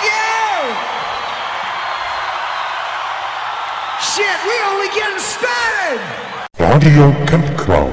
you! Shit, we're only getting started! Radio Campcraft.